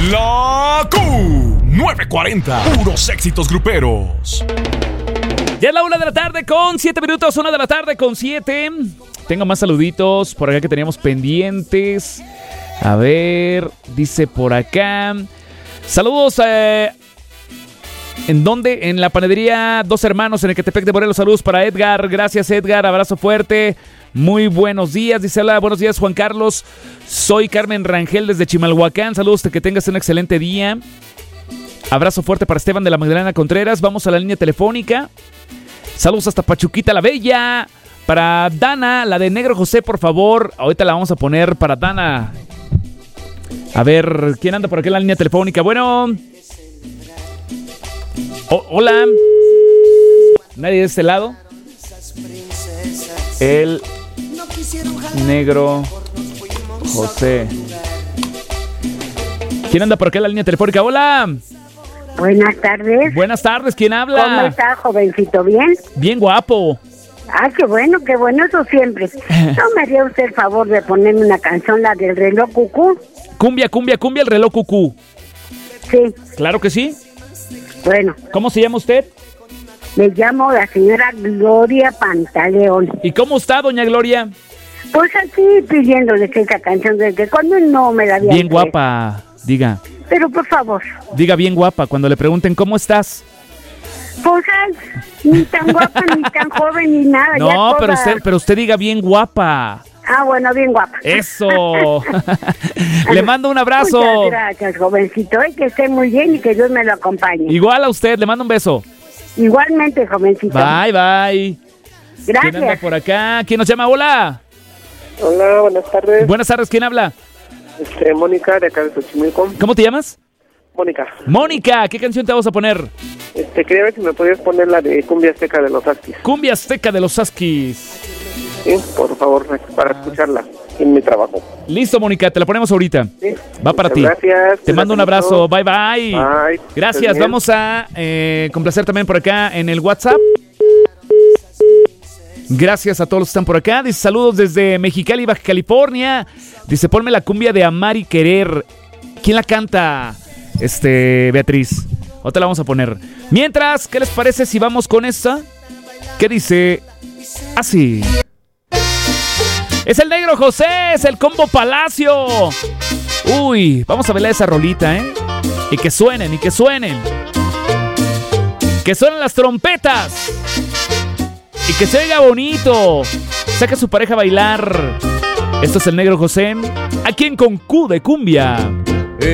La Q940. Puros éxitos gruperos. Ya es la 1 de la tarde con 7 minutos. 1 de la tarde con 7. Tengo más saluditos por acá que teníamos pendientes. A ver, dice por acá. Saludos ¿en dónde? En la panadería Dos Hermanos en Ecatepec de Morelos. Saludos para Edgar. Gracias, Edgar. Abrazo fuerte. Muy buenos días. Dice, hola, buenos días, Juan Carlos. Soy Carmen Rangel desde Chimalhuacán. Saludos, que tengas un excelente día. Abrazo fuerte para Esteban de la Magdalena Contreras. Vamos a la línea telefónica. Saludos hasta Pachuquita la Bella. Para Dana, la de Negro José, por favor. Ahorita la vamos a poner para Dana. A ver, ¿quién anda por aquí en la línea telefónica? Bueno. Hola. ¿Nadie de este lado? El Negro José. ¿Quién anda por aquí en la línea telefónica? Hola. Buenas tardes. Buenas tardes, ¿quién habla? ¿Cómo está, jovencito? ¿Bien? Bien guapo. Ah, qué bueno, eso siempre. ¿No me haría usted el favor de ponerme una canción, la del reloj cucú? Cumbia, el reloj cucú. Sí. Claro que sí. Bueno. ¿Cómo se llama usted? Me llamo la señora Gloria Pantaleón. ¿Y cómo está, doña Gloria? Pues aquí pidiéndole que esa canción, desde cuando no me la había Bien guapa, diga. Pero por favor. Diga bien guapa, cuando le pregunten ¿cómo estás? Pues ni tan guapa, ni tan joven, ni nada. No, pero usted diga bien guapa. Ah, bueno, bien guapa. Eso. Le mando un abrazo. Muchas gracias, jovencito. Que esté muy bien y que Dios me lo acompañe. Igual a usted, le mando un beso. Igualmente, jovencito. Bye, bye. Gracias. ¿Quién anda por acá? ¿Quién nos llama? Hola. Hola, buenas tardes. Buenas tardes, ¿quién habla? Mónica, de acá de Xochimilco. ¿Cómo te llamas? Mónica. Mónica, ¿qué canción te vamos a poner? Quería ver si me podías poner la de Cumbia Azteca de los Huskies. Cumbia Azteca de los Huskies. Sí, por favor, para escucharla en mi trabajo. Listo, Mónica, te la ponemos ahorita. Sí. Va para ti. Gracias. Te mando un abrazo. Bye, bye. Bye. Gracias. Vamos a complacer también por acá en el WhatsApp. Gracias a todos los que están por acá. Dice, saludos desde Mexicali, Baja California. Dice, ponme la cumbia de Amar y Querer. ¿Quién la canta? Beatriz. Ahorita la vamos a poner. Mientras, ¿qué les parece si vamos con esta? ¿Qué dice? Así. Es el Negro José, es el Combo Palacio. Uy, vamos a bailar esa rolita, ¿eh? Y que suenen, y que suenen. Que suenen las trompetas. Y que se oiga bonito. Saque a su pareja a bailar. Esto es el Negro José. Aquí en Con Q de Cumbia.